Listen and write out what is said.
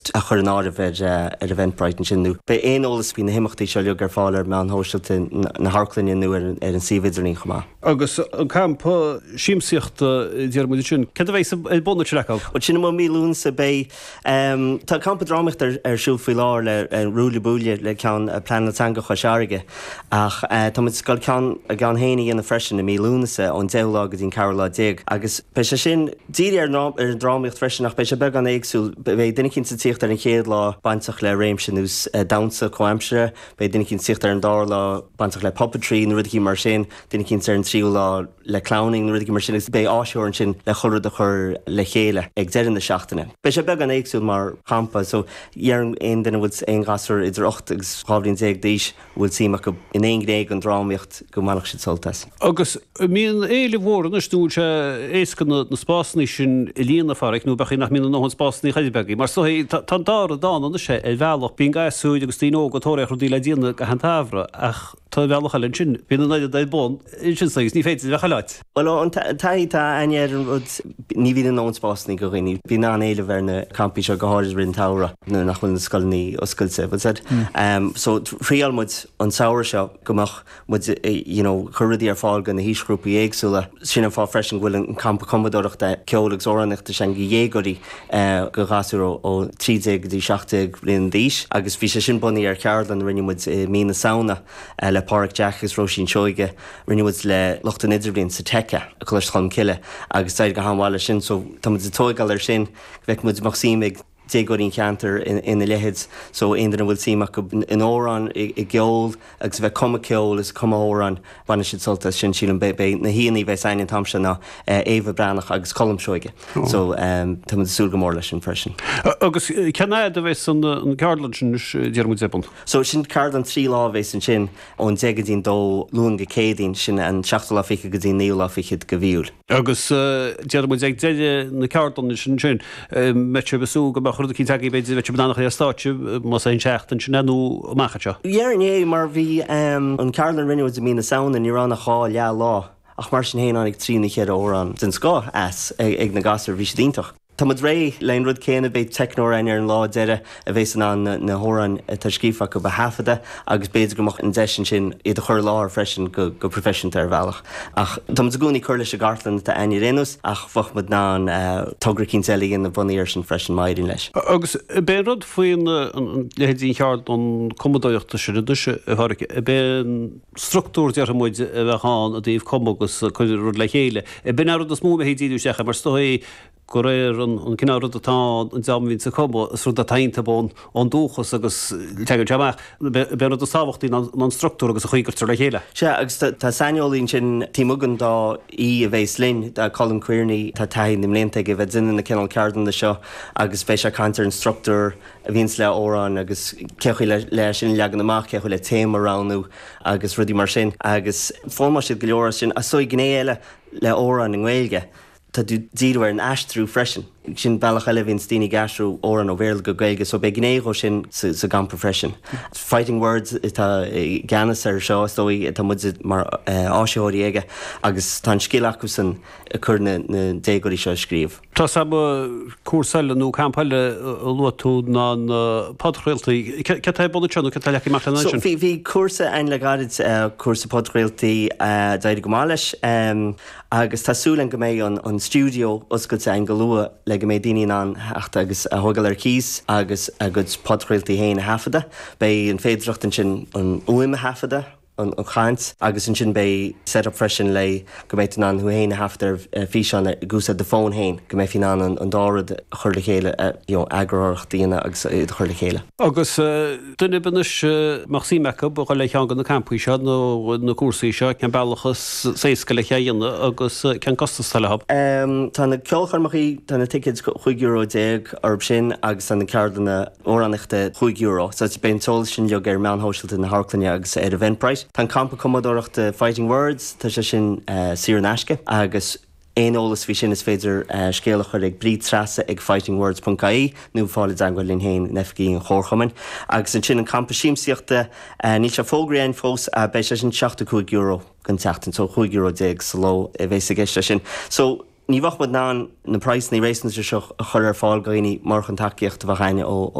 a chur an áir Eventbrite sin nú. Bei éolalas bhí na himachtaí seo leor gur fáil me an hóisteilta na Harclainne nu ar an sívidirí chumá. Agus an campa síimsíocht dearmid sin, ce bhééis bonna leáil? O sin mí lúnsa bé tá campa drámacht ar siúl faoi láir le rúla búile le ceann planetanga chu seaige ach tá sscoil ceann a gan héine ana freisin na mí lúnasa ón deolá go dtín Carolá déag agus be se sin díri ar drámacht freisin nach be se be an éagsúil bheith duine cinn sa tíocht ar an chéad lá baintach le réimsin ús damsa coimsere, be duine cinn tíocht ar an dá lá baintach le puppetry na rudaí mar sin, duine cinn ar an tríú lá le clowning na rudaí mar sin bé áisiúir sin le churad a chur le chéile ag dean na seachtainna. Be se be an éagsúil mar campa, so dhearan aon duine bhfuil aon gasar idir 8 agus cháblíonn 10 díos bhfuil síach go in éon gréig an drámaíocht go manach si soltas. Agus míon éile bhór na stúil se éascan na spásnaí sin i líana faraic nó bachí nach mína nó an spásnaí chaidebegi, mar so tá dára dána sé bhealach bíon gaiasúid agus tí nó go tóireach rudí le díana a an tafra ach tá bhealach linn sin bína naide d bon sin sagus ní féidir bhecha leit. Well an tá ainear ní bhí an nó spásnaí go riní, bhí ná an éile bhar na campí seo go háir rinn tára nó nach chun na scoilnaí oscailte, so rialmuid an saoir seo gomach mud churadí ar fáil gan na hísgrúpaí éagsúla sin an fá freisin bhfuil an campa commodóireachta ceolalagus oránachta sin go dhéagarí go gasú ó 30-70 bliain díos agus bhí sé sin bunaí ar cearlan rinnemuid mína saona le Páirc Deach is Róisín Seoige rinnemuid le Lochtan Idirblin sa Teice a chuisteáil ciile agus said go hámháile sin so tá muid tógáil ar sin bheith muid maxímig dégorín cheantar ina lehéid so aonar bhfuil síach go in órán i geol agus bheith cuma ceol is cuma órán bana siad soltas sin sílan be na híanaí bheith sainn tamse ná éha branach agus colm seoige so tá muid súl go mór leis sin freisin. Agus ceanna a bheits an Carlan sin dearmid zebon? So sin Carlan 3 lá bhééis an sin ón degadín dó lún go cédín sin an 16 lá fiche go dtín 9 lá fichiid go bhíúil. Agus dearmid ag deide na Carlan sin mete besú go chud cinn taí beidir bheit banach a státe mas ein seachtain sin enú machcha. Dhearné mar bhí an Carlan rinneúid a mína saona ní ranna chá le lá ach mar sin héana ag trína chéad órán den scá as ag na gasar bhí díntaach. Tá mud ré leon rud céanna beit technórain ar an lá deire a bhés an na hóran tá scífa go behafada agus beidir gomach an deisisin sin iad a chur láir freisin go profession ar bhealach. Ach tá mud gúnaí chuirla a Gartland tá aine rénus ach fach mud ná tugra cinn eile in na buníir sin freisin maidirin leis. Agus bé rud faoin lehéidir cheart an commodóochtta sin duise thuirce bé struktúr dear muid a bheitán a dtíobh commogus chuidir rud le chéile. Ben rud a smó hétíú secha mar stoí go réir an cinárad atá an deamhín sa combo is rud a taonnta bón an dúchas agus teagar teamach ben a sáhachttaí an struktúr agus a chuigurtar le chéile. Se agus tá saineolín sin tímugan dá í a bhééis linn de Colin Queerney tá tainn im lénta go bheith duine na cinál cardan de seo agus bheith se cantar an struktúr a bhíns le órán agus cechuí le sin legan amach cechu le témarránú agus rudí mar sin agus fóma siad go leor sin a sói gnéile le órán in Gaeilge. Tá dú díú ar an aistrú freisin. Sin bailach eile bhín tíine gasrú óran ó bhéil go Gaeilge, so be gnéó sin sa gampa freisin. Fighting words tá ganas ar seo stóí tá mud mar áisióirí aige agus tá scíl acu san a chur na dégorí seo scríomh. Tá sam cuasaile nó campaile luatú ná podchréiltaí ce buna teanú ce leí mar so bhí cuasa ein le garid cuasa podchréiltaí daidir go máis agus tásúlan go méid an stúdio oscailte an go lua le go méid daoine an heachta agus a thugáil ar cíos agus a go podchréiltaí héana hafada, bé an féidireachtain sin an uim hafada an chaint agus an sin bé set up freisin le go méid an hu héana haftar fí seán gúsa de fón héin go méid fin an dárad chuir le chéile agracht daine agus chuir le chéile. Agus duine banis mar símecha bu le tean gan na campú seo nó na cuasaí seo cean bailachas séca le chéanana agus cean costas talhab. Tá na ceolcharmaí tá na tickets €5 arb sin agus an na ceardanna órannachta €5, so ben tol sin leog ar meanthóisiilta na Harclainne agus ar Eventbrite. Tá campa commodóireachta Fighting Words tá sé sin siar asce agus éolalas bhí sin is féidir scéalachar ag brí trasa ag fightingwords.caí nó fáil anghfuil linn héin nefcií an chórchaman agus an sin an campa síimsíochta ní se fógraíon fós a bei sé sin €65 gan teachtain so €5 sa ló a bhééis a gceiste sin. So ní bhachbad ná na price ní rééis se chur fáil goine mar an takeíocht bhchaine ó